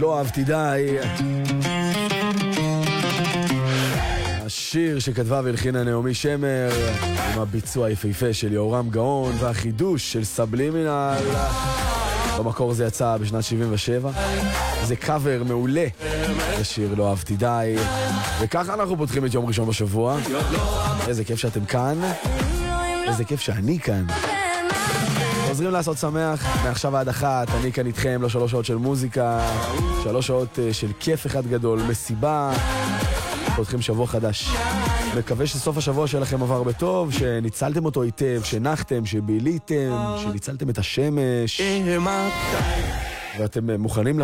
לא אהבתי די. השיר שכתבה והלחינה נעמי שמר עם הביצוע היפהפה של יהורם גאון והחידוש של סבלימינל. במקור זה יצא בשנת 77. זה קאבר מעולה לשיר לא אהבתי די. וככה אנחנו פותחים את יום ראשון בשבוע. איזה כיף שאתם כאן, איזה כיף שאני כאן. עוזרים לעשות שמח מעכשיו עד 1. אני כאן איתכם, לא 3 שעות של מוזיקה, 3 שעות של כיף אחד גדול, מסיבה. פותחים שבוע חדש. מקווה שסוף השבוע שלכם עבר בטוב, שניצלתם אותו היטב, שנחתם, שביליתם, שניצלתם את השמש ואתם מוכנים